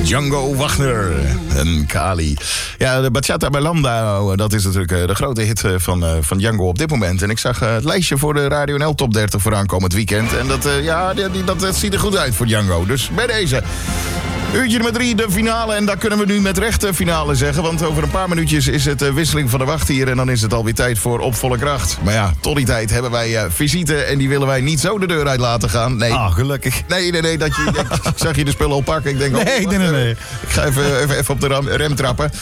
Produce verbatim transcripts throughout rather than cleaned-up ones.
Django Wagner en Kali. Ja, de Bachata bij Landau, dat is natuurlijk de grote hit van, van Django op dit moment. En ik zag het lijstje voor de Radio N L Top dertig voor aankomend weekend. En dat, ja, die, dat, dat ziet er goed uit voor Django. Dus bij deze... Uurtje nummer drie, de finale. En daar kunnen we nu met recht de finale zeggen. Want over een paar minuutjes is het uh, wisseling van de wacht hier. En dan is het alweer tijd voor Op Volle Kracht. Maar ja, tot die tijd hebben wij uh, visite. En die willen wij niet zo de deur uit laten gaan. Nee. Ah, gelukkig. Nee, nee, nee. Dat je, ik zag je de spullen al pakken. Ik denk, nee, oh, nee, nee, nee. Ik ga even, even, even op de ram, rem trappen.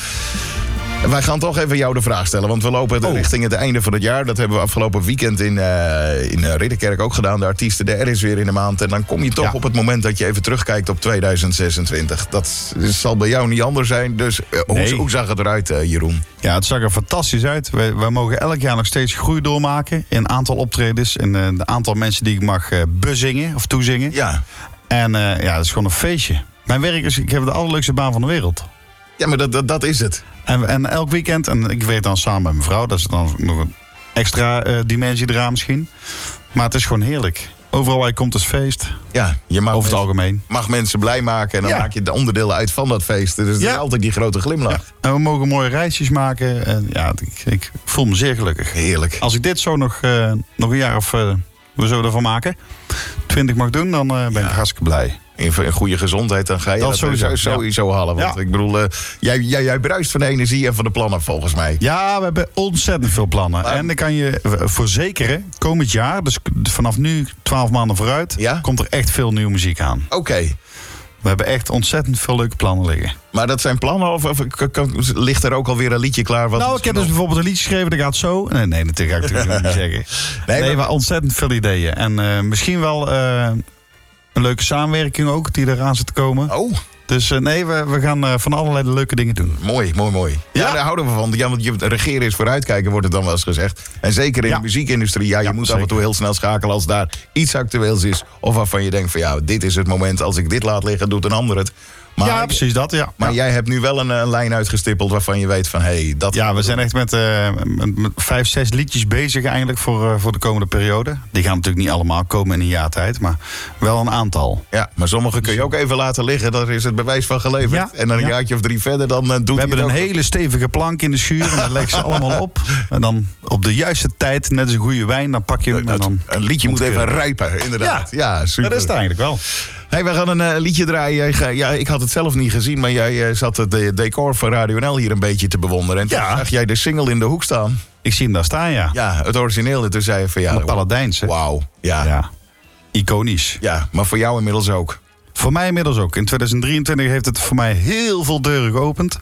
En wij gaan toch even jou de vraag stellen. Want we lopen oh. richting het einde van het jaar. Dat hebben we afgelopen weekend in, uh, in Ridderkerk ook gedaan. De artiesten, de R is weer in de maand. En dan kom je toch ja. op het moment dat je even terugkijkt op tweeduizend zesentwintig. Dat zal bij jou niet anders zijn. Dus uh, nee. hoe, hoe zag het eruit, uh, Jeroen? Ja, het zag er fantastisch uit. Wij, wij mogen elk jaar nog steeds groei doormaken. In aantal optredens. En uh, de aantal mensen die ik mag uh, bezingen of toezingen. Ja. En uh, ja, het is gewoon een feestje. Mijn werk is, ik heb de allerleukste baan van de wereld. Ja, maar dat, dat, dat is het. En, en elk weekend, en ik werk dan samen met mijn vrouw, dat is dan nog een extra uh, dimensie eraan misschien. Maar het is gewoon heerlijk. Overal waar je komt is feest. Ja, je mag over het mensen, algemeen. mag mensen blij maken en dan ja. maak je de onderdelen uit van dat feest. Dus het ja. is altijd die grote glimlach. Ja. En we mogen mooie reisjes maken. En ja, ik, ik voel me zeer gelukkig. Heerlijk. Als ik dit zo nog, uh, nog een jaar of uh, we zullen ervan maken, twintig mag doen, dan uh, ben ik ja. hartstikke blij. In goede gezondheid, dan ga je dat, dat sowieso, sowieso ja. halen. Want ja. ik bedoel, uh, jij, jij, jij bruist van de energie en van de plannen volgens mij. Ja, we hebben ontzettend veel plannen. Maar, en dan kan je verzekeren, komend jaar, dus vanaf nu twaalf maanden vooruit, ja? komt er echt veel nieuwe muziek aan. Oké. Okay. We hebben echt ontzettend veel leuke plannen liggen. Maar dat zijn plannen of, of ligt er ook alweer een liedje klaar? Wat nou, ik heb dus nog... bijvoorbeeld een liedje geschreven, dat gaat zo. Nee, nee natuurlijk ga ik natuurlijk niet zeggen. Nee, nee, maar... maar ontzettend veel ideeën. En uh, misschien wel... Uh, een leuke samenwerking ook, die eraan zit te komen. Oh. Dus uh, nee, we, we gaan uh, van allerlei leuke dingen doen. Mooi, mooi, mooi. Ja, ja, daar houden we van. Ja, want je, regeren is vooruitkijken, wordt het dan wel eens gezegd. En zeker in ja. de muziekindustrie. Ja, je ja, moet zeker. af en toe heel snel schakelen als daar iets actueels is. Of waarvan je denkt van ja, dit is het moment. Als ik dit laat liggen, doet een ander het. Maar, ja, precies dat, ja. Maar ja. jij hebt nu wel een, een lijn uitgestippeld waarvan je weet van... Hey, dat ja, we zijn echt met, uh, met vijf, zes liedjes bezig eigenlijk voor, uh, voor de komende periode. Die gaan natuurlijk niet allemaal komen in een jaar tijd, maar wel een aantal. Ja, maar sommige kun je ook even laten liggen. Daar is het bewijs van geleverd. Ja, en dan een ja. jaartje of drie verder, dan uh, doet We hebben een hele stevige plank in de schuur en dan leg ze allemaal op. En dan op de juiste tijd, net als een goede wijn, dan pak je hem. En dan een liedje moet even rijpen, inderdaad. Ja, ja super. Dat is het eigenlijk wel. Hey, we gaan een uh, liedje draaien. Ja, ik had het zelf niet gezien, maar jij uh, zat het de decor van Radio N L hier een beetje te bewonderen. En toen ja. zag jij de single in de hoek staan. Ik zie hem daar staan, ja. Ja, het origineel. En toen zei je van ja... De Paladijns, hè? Wauw, ja. ja. Iconisch. Ja, maar voor jou inmiddels ook. Voor mij inmiddels ook. In tweeduizend drieëntwintig heeft het voor mij heel veel deuren geopend.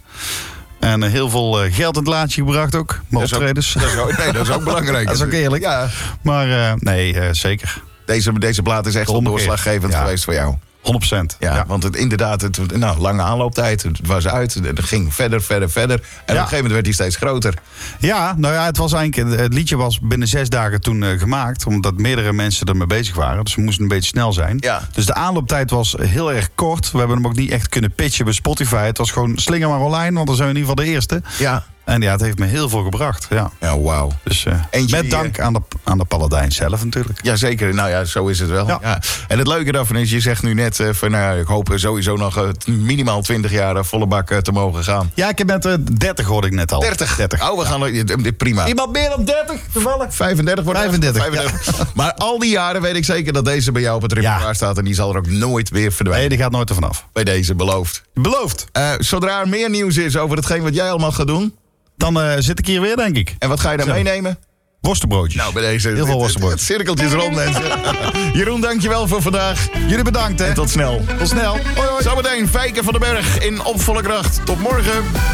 En uh, heel veel uh, geld in het laadje gebracht ook. Mijn optredens. Dat is ook, nee, dat is ook belangrijk. Dat is ook eerlijk. Ja. Maar uh, nee, uh, zeker. Deze, deze plaat is echt wel doorslaggevend ja. geweest voor jou. honderd procent. Ja, ja, want het, inderdaad, het, nou, lange aanlooptijd, het was uit, het ging verder, verder, verder. En ja. op een gegeven moment werd hij steeds groter. Ja, nou ja, het was eigenlijk, het liedje was binnen zes dagen toen uh, gemaakt, omdat meerdere mensen ermee bezig waren. Dus we moesten een beetje snel zijn. Ja. Dus de aanlooptijd was heel erg kort. We hebben hem ook niet echt kunnen pitchen bij Spotify. Het was gewoon slinger maar online, want dan zijn we in ieder geval de eerste. Ja. En ja, het heeft me heel veel gebracht. Ja, ja wauw. Dus uh, met die, dank aan de, aan de Paladijn zelf natuurlijk. Jazeker, nou ja, zo is het wel. Ja. Ja. En het leuke daarvan is, je zegt nu net uh, van nou, ik hoop sowieso nog uh, minimaal twintig jaar uh, volle bak uh, te mogen gaan. Ja, ik heb net uh, dertig hoorde ik net al. dertig? dertig. Oh, we gaan uh, prima. Iemand meer dan dertig toevallig? vijfendertig wordt vijfendertig. vijfendertig. Ja. Maar al die jaren weet ik zeker dat deze bij jou op het repertoire ja. staat en die zal er ook nooit weer verdwijnen. Nee, die gaat nooit er vanaf. Bij deze, beloofd. Beloofd. Uh, zodra er meer nieuws is over hetgeen wat jij allemaal gaat doen... Dan uh, zit ik hier weer, denk ik. En wat ga je dan meenemen? Worstenbroodjes. Nou, bij deze... Heel veel worstenbroodjes. Het, het, het cirkeltjes rond, mensen. Jeroen, dankjewel voor vandaag. Jullie bedankt, hè. En tot snel. Tot snel. Hoi, hoi. Zometeen Fijke van den Berg in Op Volle Kracht. Tot morgen.